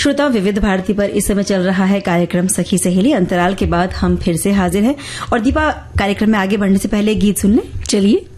श्रोता, विविध भारती पर इस समय चल रहा है कार्यक्रम सखी सहेली। अंतराल के बाद हम फिर से हाजिर हैं और दीपा, कार्यक्रम में आगे बढ़ने से पहले गीत सुन ले। चलिए।